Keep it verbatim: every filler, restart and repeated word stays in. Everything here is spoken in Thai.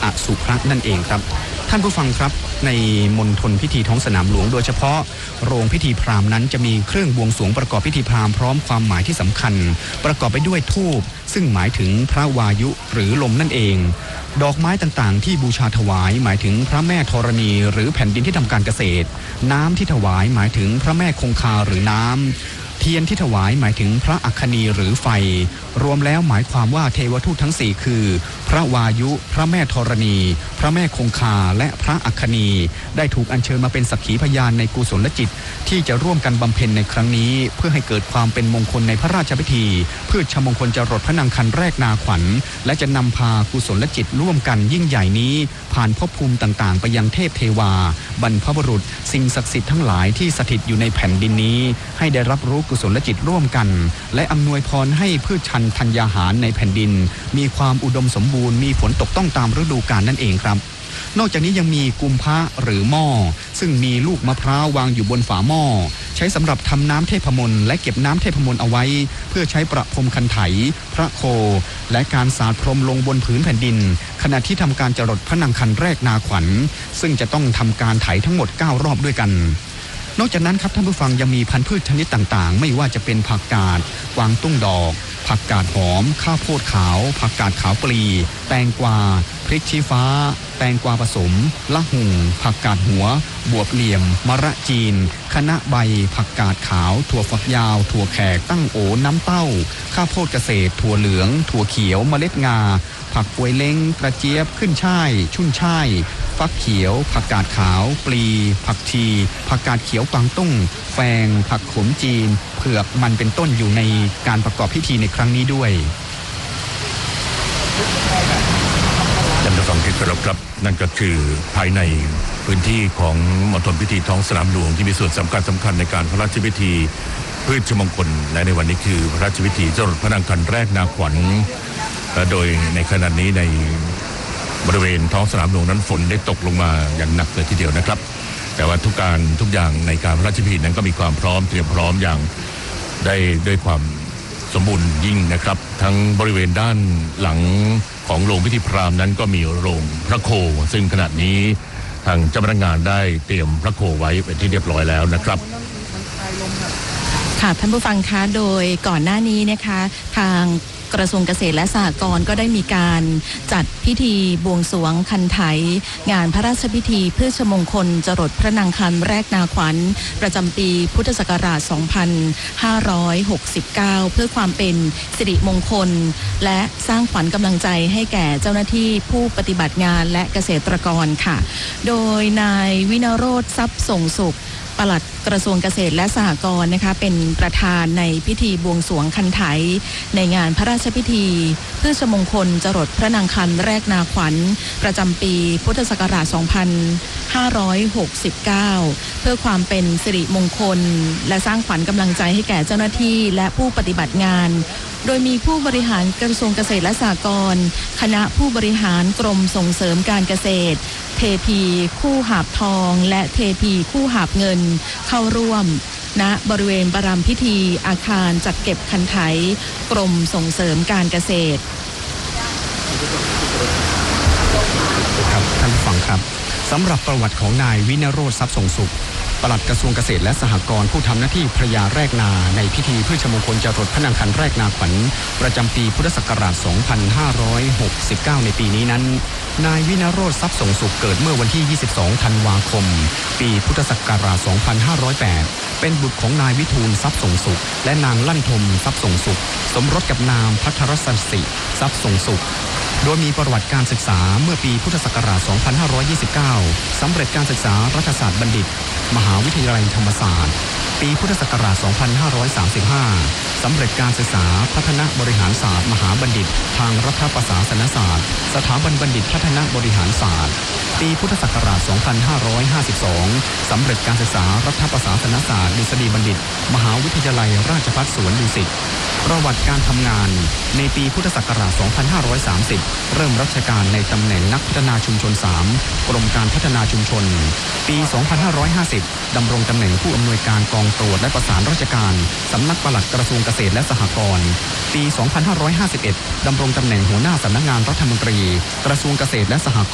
อสุภะนั่นเองครับท่านผู้ฟังครับในมณฑลพิธีท้องสนามหลวงโดยเฉพาะโรงพิธีพราหมณ์นั้นจะมีเครื่องบวงสรวงประกอบพิธีพราหมณ์พร้อมความหมายที่สำคัญประกอบไปด้วยธูปซึ่งหมายถึงพระวายุหรือลมนั่นเองดอกไม้ต่างๆที่บูชาถวายหมายถึงพระแม่ธรณีหรือแผ่นดินที่ทำการเกษตรน้ำที่ถวายหมายถึงพระแม่คงคาหรือน้ำเทียนที่ถวายหมายถึงพระอัคคณีหรือไฟรวมแล้วหมายความว่าเทวทูตทั้งสี่คือพระวายุพระแม่ธรณีพระแม่คงคาและพระอัคคณีได้ถูกอัญเชิญมาเป็นสักขีพยานในกุศลจิตที่จะร่วมกันบำเพ็ญในครั้งนี้เพื่อให้เกิดความเป็นมงคลในพระราชพิธีพืชชมงคลจรดพระนางคันแรกนาขวัญและจะนำพากุศลจิตร่วมกันยิ่งใหญ่นี้ผ่านภพภูมิต่างๆไปยังเทพเทวาบรรพบุรุษสิ่งศักดิ์สิทธิ์ทั้งหลายที่สถิตอยู่ในแผ่นดินนี้ให้ได้รับรู้กุศลจิตร่วมกันและอำนวยพรให้พืชชันธัญญาหารในแผ่นดินมีความอุดมสมบูรณ์มีฝนตกต้องตามฤดูกาลนั่นเองครับนอกจากนี้ยังมีกุมภะหรือหม้อซึ่งมีลูกมะพร้าววางอยู่บนฝาหม้อใช้สำหรับทำน้ำเทพมนต์และเก็บน้ำเทพมนต์เอาไว้เพื่อใช้ประพรมคันไถพระโคและการสาดพรมลงบนผืนแผ่นดินขณะที่ทำการจรดพระนางคันแรกนาขวัญซึ่งจะต้องทำการไถทั้งหมดเก้ารอบด้วยกันนอกจากนั้นครับท่านผู้ฟังยังมีพันธุ์พืชชนิดต่างๆไม่ว่าจะเป็นผักกาดกวางตุ้งดอกผักกาดหอมข้าวโพดขาวผักกาดขาวปลีแตงกวาพริกชี้ฟ้าแตงกวาผสมละหุ่งผักกาดหัวบวบเหลี่ยมมะระจีนคะน้าใบผักกาดขาวถั่วฝักยาวถั่วแขกตั้งโอน้ำเต้าข้าวโพดเกษตรถั่วเหลืองถั่วเขียวเมล็ดงาผักปวยเล้งกระเจี๊ยบขึ้นช่ายชุ่นช่ายฟักเขียวผักกาดขาวปลีผักชีผักกาดเขียวกวางตุ้งแฟงผักขมจีนเผือกมันเป็นต้นอยู่ในการประกอบพิธีในครั้งนี้ด้วยท่านผู้ฟังที่เคารพครับนั่นก็คือภายในพื้นที่ของมณฑลพิธีท้องสนามหลวงที่มีส่วนสำคัญสำคัญในการพระราชพิธีพืชมงคลและในวันนี้คือพระราชพิธีจรดพระนางคันแรกนาขวัญโดยในขณะนี้ในบริเวณท้องสนามหลวงนั้นฝนได้ตกลงมาอย่างหนักเลยทีเดียวนะครับแต่ว่าทุกการทุกอย่างในการพระราชพิธีนั้นก็มีความพร้อมเตรียมพร้อมอย่างได้ด้วยความสมบูรณ์ยิ่งนะครับทั้งบริเวณด้านหลังของโรงพิธีพราหมณ์นั้นก็มีโรงพระโคซึ่งขณะนี้ทางเจ้าพนักงานได้เตรียมพระโคไว้เป็นที่เรียบร้อยแล้วนะครับค่ะท่านผู้ฟังคะโดยก่อนหน้านี้นะคะทางกระทรวงเกษตรและสหกรณ์ก็ได้มีการจัดพิธีบวงสรวงคันไถงานพระราชพิธีพืชมงคลจรดพระนางคันแรกนาขวัญประจำปีพุทธศักราช สองพันห้าร้อยหกสิบเก้า เพื่อความเป็นสิริมงคลและสร้างขวัญกำลังใจให้แก่เจ้าหน้าที่ผู้ปฏิบัติงานและเกษตรกรค่ะโดยนายวินโรจน์ทรัพย์ส่งสุขปลัดกระทรวงเกษตรและสหกรณ์นะคะเป็นประธานในพิธีบวงสรวงคันไถในงานพระราชพิธีพืชมงคลจรดพระนางคันแรกนาขวัญประจำปีพุทธศักราช สองพันห้าร้อยหกสิบเก้า เพื่อความเป็นสิริมงคลและสร้างขวัญกำลังใจให้แก่เจ้าหน้าที่และผู้ปฏิบัติงานโดยมีผู้บริหารกระทรวงเกษตรและสหกรณ์คณะผู้บริหารกรมส่งเสริมการเกษตรเทพีคู่หาบทองและเทพีคู่หาบเงินเข้าร่วมณบริเวณประรำพิธีอาคารจัดเก็บคันไถกรมส่งเสริมการเกษตรครับท่านผู้ฟังครับสำหรับประวัติของนายวินโรจน์ทรัพย์ส่งสุขปลัดกระทรวงเกษตรและสหกรณ์ผู้ทำหน้าที่พระยาแรกนาในพิธีพืชมงคลจรดพระนางคันแรกนาขวัญประจำปีพุทธศักราช สองพันห้าร้อยหกสิบเก้า ในปีนี้นั้นนายวินโรจน์ทรัพย์ส่งสุขเกิดเมื่อวันที่ ยี่สิบสอง ธันวาคมปีพุทธศักราช สองพันห้าร้อยแปด เป็นบุตรของนายวิทูลทรัพย์ส่งสุขและนางลั่นทมทรัพย์ส่งสุขสมรสกับนางภัทรสันสิทรัพย์ส่งสุขโดยมีประวัติการศึกษาเมื่อปีพุทธศักราช สองพันห้าร้อยยี่สิบเก้า สำเร็จการศึกษารัฐศาสตร์บัณฑิตมหาวิทยาลัยธรรมศาสตร์ปีพุทธศักราช สองพันห้าร้อยสามสิบห้า สำเร็จการศึกษาพัฒนาบริหารศาสตร์มหาบัณฑิตทางรัฐประศาสนศาสตร์สถาบันบัณฑิตพัฒนาบริหารศาสตร์ปีพุทธศักราช สองพันห้าร้อยห้าสิบสอง สำเร็จการศึกษารัฐประศาสนศาสตร์ดุษฎีบัณฑิตมหาวิทยาลัยราชภัฏสวนดุสิตประวัติการทำงานในปีพุทธศักราช สองพันห้าร้อยสามสิบ เริ่มราชการในตำแหน่งนักพัฒนาชุมชน สาม กรมการพัฒนาชุมชนปี สองพันห้าร้อยห้าสิบ ดำรงตำแหน่งผู้อำนวยการกองตรวจและประสานราชการสำนักปลัดกระทรวงเกษตรและสหกรณ์ปี สองพันห้าร้อยห้าสิบเอ็ด ดำรงตำแหน่งหัวหน้าสำนักงานรัฐมนตรีกระทรวงเกษตรและสหกรณ์